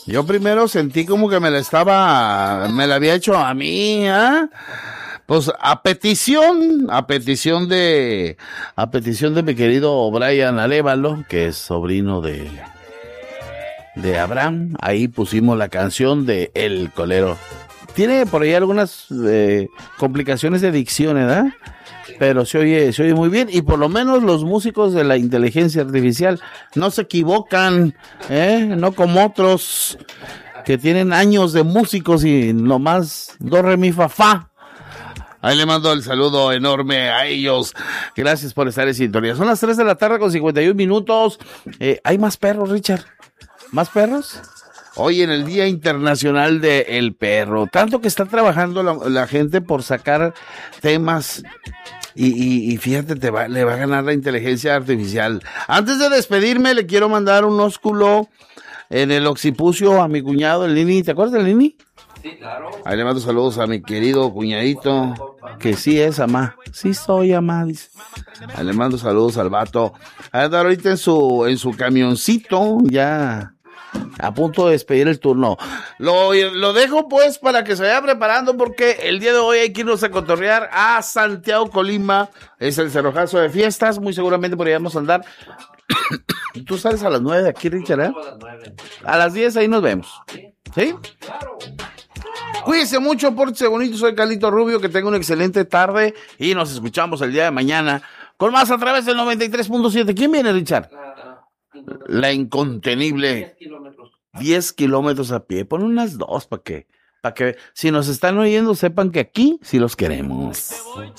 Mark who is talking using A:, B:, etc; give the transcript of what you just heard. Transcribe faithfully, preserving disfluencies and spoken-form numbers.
A: Yo primero sentí como que me la estaba, me la había hecho a mí, ¿ah? ¿eh? Pues a petición, a petición de, a petición de mi querido Brian Alévalo, que es sobrino de, de Abraham, ahí pusimos la canción de El Colero. Tiene por ahí algunas eh, complicaciones de dicción, ¿verdad? Pero se oye, se oye muy bien, y por lo menos los músicos de la inteligencia artificial no se equivocan, ¿eh? No como otros que tienen años de músicos y nomás do, re, mi, fa, fa. Ahí le mando el saludo enorme a ellos. Gracias por estar en sintonía. Son las tres de la tarde con cincuenta y un minutos. Eh, ¿Hay más perros, Richard? ¿Más perros? Hoy en el Día Internacional del Perro. Tanto que está trabajando la, la gente por sacar temas. Y, y, y fíjate, te va, le va a ganar la inteligencia artificial. Antes de despedirme, le quiero mandar un ósculo en el occipucio a mi cuñado, el Nini. ¿Te acuerdas del Nini?
B: Sí, claro.
A: Ahí le mando saludos a mi querido cuñadito, que sí es amá. Sí soy amá, dice. Ahí le mando saludos al vato. A andar ahorita en su, en su camioncito, ya a punto de despedir el turno. Lo, lo dejo pues para que se vaya preparando, porque el día de hoy hay que irnos a cotorrear a Santiago, Colima. Es el cerrojazo de fiestas, muy seguramente por ahí vamos a andar. Tú sales a las nueve de aquí, Richard, ¿eh? A las diez ahí nos vemos. ¿Sí?
B: Claro.
A: Cuídense mucho, pórtense bonito, soy Carlito Rubio, que tenga una excelente tarde y nos escuchamos el día de mañana con más a través del noventa y tres punto siete. ¿Quién viene, Richard?
B: La,
A: La incontenible.
B: diez kilómetros.
A: diez kilómetros a pie, pon unas dos para que, para que si nos están oyendo sepan que aquí sí los queremos.